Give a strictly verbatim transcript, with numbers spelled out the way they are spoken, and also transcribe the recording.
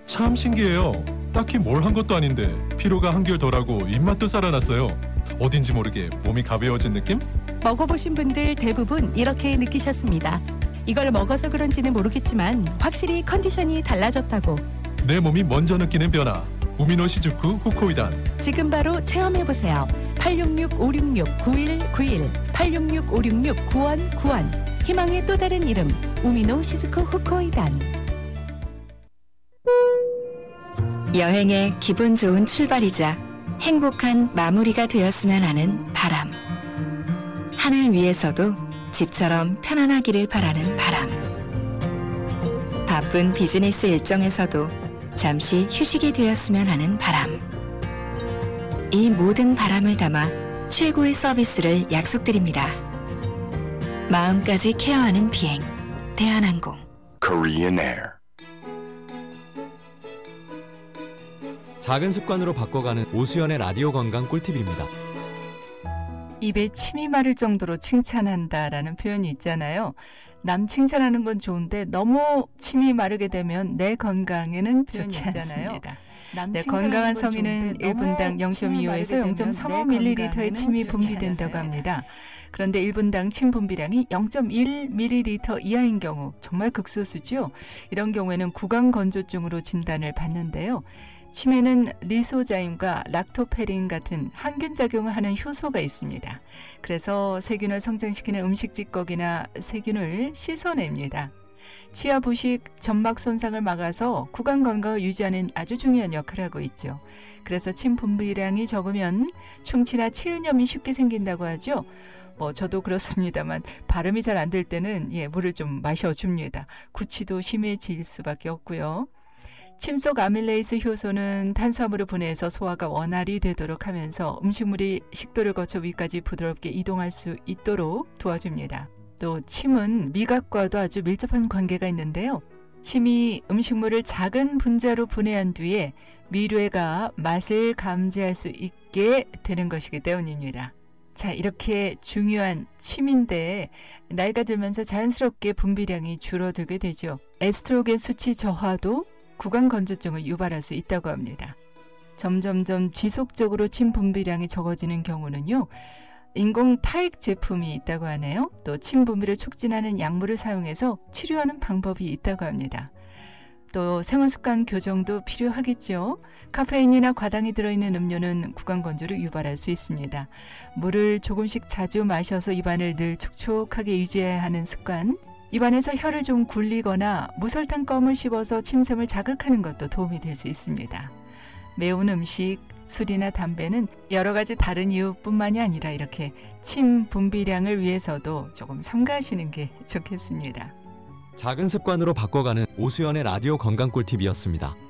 참 신기해요. 딱히 뭘 한 것도 아닌데 피로가 한결 덜하고 입맛도 살아났어요. 어딘지 모르게 몸이 가벼워진 느낌? 먹어보신 분들 대부분 이렇게 느끼셨습니다. 이걸 먹어서 그런지는 모르겠지만 확실히 컨디션이 달라졌다고. 내 몸이 먼저 느끼는 변화. 우미노 시즈쿠 후코이단. 지금 바로 체험해보세요. 팔육육 오육육 구일구일 팔육육 오육육 구일구일 희망의 또 다른 이름 우미노 시즈쿠 후코이단. 여행의 기분 좋은 출발이자 행복한 마무리가 되었으면 하는 바람. 하늘 위에서도 집처럼 편안하기를 바라는 바람. 바쁜 비즈니스 일정에서도 잠시 휴식이 되었으면 하는 바람. 이 모든 바람을 담아 최고의 서비스를 약속드립니다. 마음까지 케어하는 비행 대한항공. Korean Air. 작은 습관으로 바꿔가는 오수연의 라디오 건강 꿀팁입니다. 입에 침이 마를 정도로 칭찬한다라는 표현이 있잖아요. 남 칭찬하는 건 좋은데 너무 침이 마르게 되면 내 건강에는 좋지 않습니다. 네, 건강한 성인은 일 분당 영 점 이오에서 영 점 삼오 밀리리터의 침이 분비된다고 합니다. 그런데 일 분당 침 분비량이 영 점 일 밀리리터 이하인 경우 정말 극소수죠. 이런 경우에는 구강건조증으로 진단을 받는데요. 침에는 리소자임과 락토페린 같은 항균 작용을 하는 효소가 있습니다. 그래서 세균을 성장시키는 음식 찌꺼기나 세균을 씻어냅니다. 치아 부식, 점막 손상을 막아서 구강 건강을 유지하는 아주 중요한 역할을 하고 있죠. 그래서 침 분비량이 적으면 충치나 치은염이 쉽게 생긴다고 하죠. 뭐 저도 그렇습니다만 발음이 잘 안 될 때는 예, 물을 좀 마셔줍니다. 구취도 심해질 수밖에 없고요. 침 속 아밀레이스 효소는 탄수화물을 분해해서 소화가 원활히 되도록 하면서 음식물이 식도를 거쳐 위까지 부드럽게 이동할 수 있도록 도와줍니다. 또 침은 미각과도 아주 밀접한 관계가 있는데요. 침이 음식물을 작은 분자로 분해한 뒤에 미뢰가 맛을 감지할 수 있게 되는 것이기 때문입니다. 자, 이렇게 중요한 침인데 나이가 들면서 자연스럽게 분비량이 줄어들게 되죠. 에스트로겐 수치 저하도 구강건조증을 유발할 수 있다고 합니다. 점점점 지속적으로 침 분비량이 적어지는 경우는요. 인공 타액 제품이 있다고 하네요. 또 침 분비를 촉진하는 약물을 사용해서 치료하는 방법이 있다고 합니다. 또 생활습관 교정도 필요하겠죠. 카페인이나 과당이 들어있는 음료는 구강건조를 유발할 수 있습니다. 물을 조금씩 자주 마셔서 입안을 늘 촉촉하게 유지해야 하는 습관, 입안에서 혀를 좀 굴리거나 무설탕 껌을 씹어서 침샘을 자극하는 것도 도움이 될 수 있습니다. 매운 음식, 술이나 담배는 여러 가지 다른 이유뿐만이 아니라 이렇게 침 분비량을 위해서도 조금 삼가하시는 게 좋겠습니다. 작은 습관으로 바꿔가는 오수연의 라디오 건강 꿀팁이었습니다.